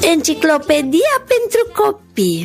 Enciclopedia pentru copii.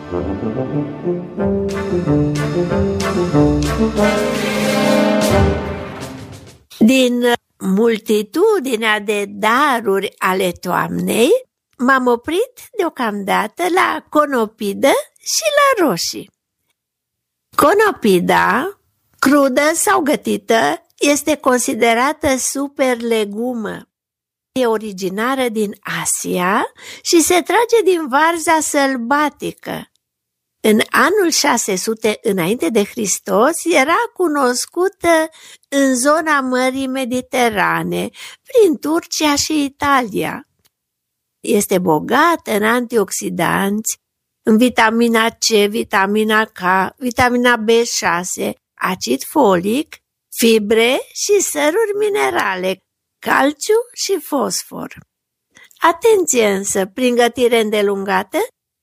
Din multitudinea de daruri ale toamnei, m-am oprit deocamdată la conopidă și la roșii. Conopida, crudă sau gătită, este considerată superlegumă. E originară din Asia și se trage din varza sălbatică. În anul 600 înainte de Hristos era cunoscută în zona Mării Mediterane, prin Turcia și Italia. Este bogată în antioxidanți, în vitamina C, vitamina K, vitamina B6, acid folic, fibre și săruri minerale, calciu și fosfor. Atenție însă, prin gătire îndelungată,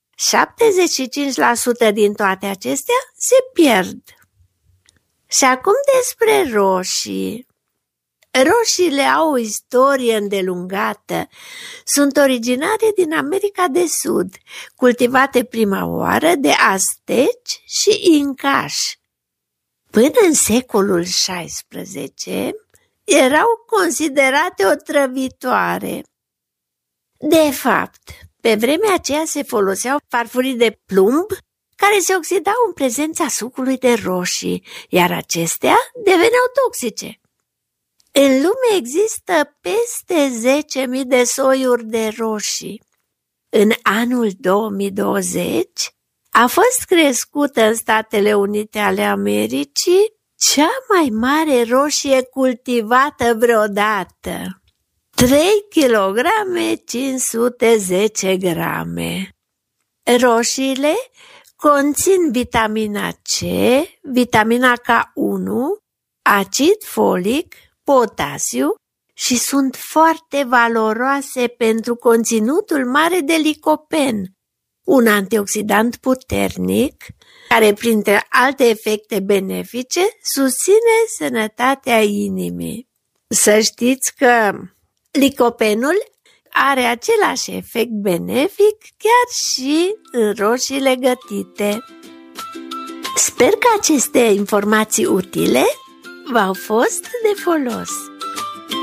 75% din toate acestea se pierd. Și acum despre roșii. Roșiile au o istorie îndelungată. Sunt originare din America de Sud, cultivate prima oară de azteci și incași. Până în secolul XVI erau considerate otrăvitoare. De fapt, pe vremea aceea se foloseau farfurii de plumb care se oxidau în prezența sucului de roșii, iar acestea deveneau toxice. În lume există peste 10.000 de soiuri de roșii. În anul 2020 a fost crescută în Statele Unite ale Americii cea mai mare roșie cultivată vreodată. 3 kg 510 grame. Roșiile conțin vitamina C, vitamina K1, acid folic, potasiu și sunt foarte valoroase pentru conținutul mare de licopen, un antioxidant puternic care, printre alte efecte benefice, susține sănătatea inimii. Să știți că licopenul are același efect benefic chiar și în roșiile gătite. Sper că aceste informații utile v-au fost de folos.